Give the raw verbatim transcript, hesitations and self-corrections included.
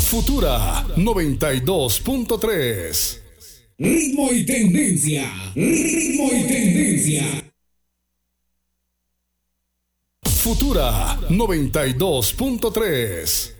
Futura noventa y dos punto tres. Ritmo y tendencia. Ritmo y tendencia. Futura noventa y dos punto tres.